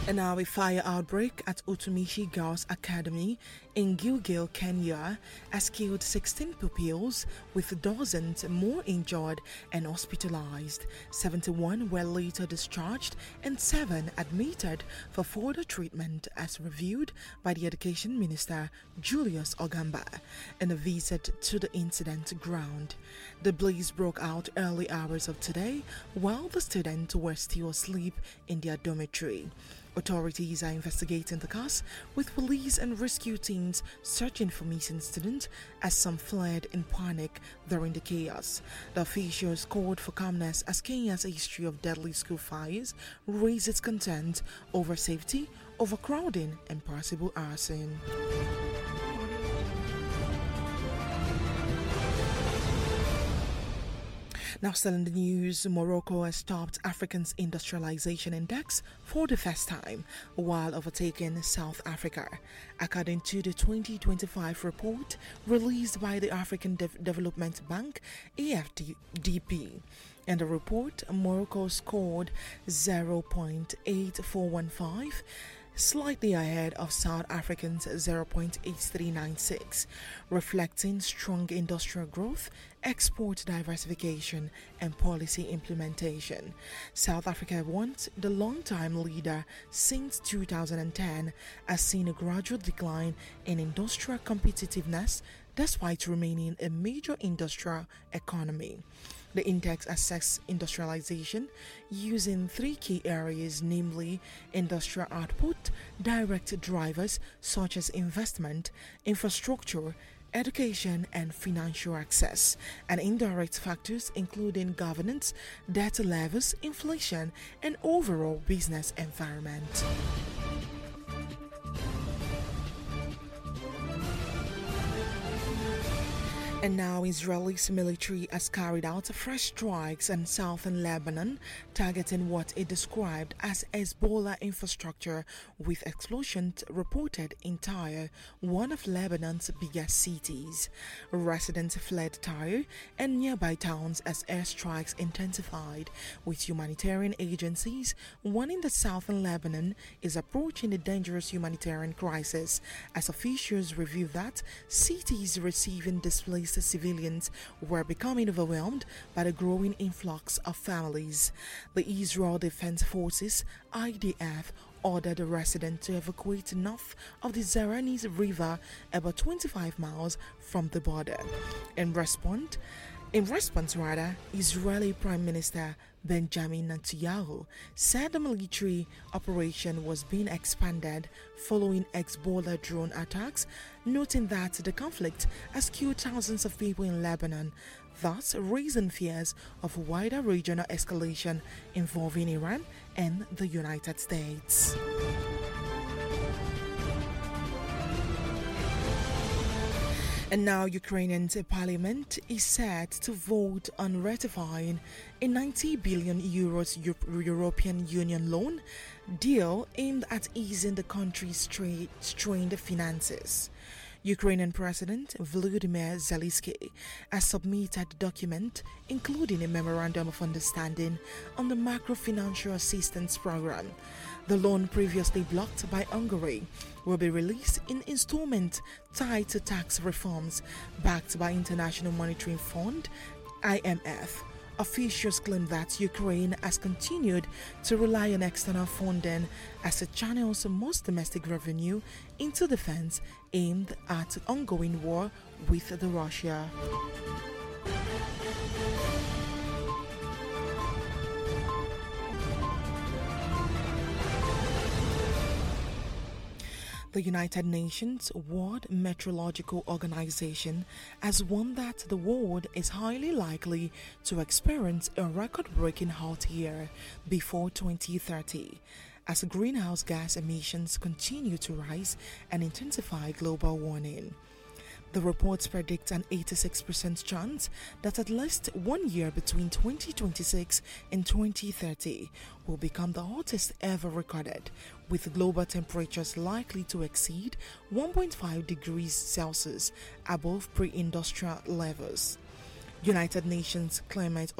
And now a fire outbreak at Utumishi Girls Academy in Gilgil, Kenya has killed 16 pupils with dozens more injured and hospitalized. 71 were later discharged and 7 admitted for further treatment as reviewed by the Education Minister Julius Ogamba in a visit to the incident ground. The blaze broke out early hours of today while the students were still asleep in their dormitory. Authorities are investigating the cause, with police and rescue teams searching for missing students as some fled in panic during the chaos. The officials called for calmness as Kenya's history of deadly school fires raises concerns over safety, overcrowding, and possible arson. Now still in the news, Morocco has topped Africa's industrialization index for the first time while overtaking South Africa, according to the 2025 report released by the African Development Bank AFDB. In the report, Morocco scored 0.8415, slightly ahead of South Africa's 0.8396, reflecting strong industrial growth, export diversification, and policy implementation. South Africa, once the long-time leader since 2010, has seen a gradual decline in industrial competitiveness despite remaining a major industrial economy. The index assesses industrialization using 3 key areas, namely industrial output, direct drivers such as investment, infrastructure, education, and financial access, and indirect factors including governance, debt levels, inflation, and overall business environment. And now Israel's military has carried out fresh strikes in southern Lebanon, targeting what it described as Hezbollah infrastructure, with explosions reported in Tyre, one of Lebanon's biggest cities. Residents fled Tyre and nearby towns as airstrikes intensified, with humanitarian agencies warning that southern Lebanon is approaching a dangerous humanitarian crisis, as officials review that cities receiving displaced civilians were becoming overwhelmed by the growing influx of families. The Israel Defense Forces (IDF) ordered the residents to evacuate north of the Zeranis River, about 25 miles from the border. In response, Israeli Prime Minister Benjamin Netanyahu said the military operation was being expanded following Hezbollah drone attacks, noting that the conflict has killed thousands of people in Lebanon, thus raising fears of wider regional escalation involving Iran and the United States. And now Ukrainian parliament is set to vote on ratifying a 90 billion euros European Union loan deal aimed at easing the country's strained finances. Ukrainian President Volodymyr Zelensky has submitted a document including a memorandum of understanding on the macro-financial assistance program. The loan, previously blocked by Hungary, will be released in installments tied to tax reforms, backed by International Monetary Fund (IMF). Officials claim that Ukraine has continued to rely on external funding as it channels most domestic revenue into defense aimed at ongoing war with Russia. The United Nations World Meteorological Organization has warned that the world is highly likely to experience a record-breaking hot year before 2030, as greenhouse gas emissions continue to rise and intensify global warming. The reports predict an 86% chance that at least 1 year between 2026 and 2030 will become the hottest ever recorded, with global temperatures likely to exceed 1.5 degrees Celsius above pre-industrial levels. United Nations climate